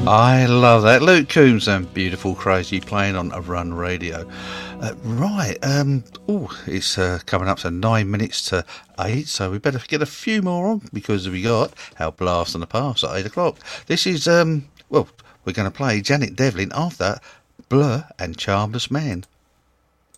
I love that. Luke Combs and Beautiful Crazy playing on a Run Radio. It's coming up to 9 minutes to 8, so we better get a few more on because we got Our Blast on the Past at 8 o'clock. This is, we're going to play Janet Devlin after Blur and Charmless Man.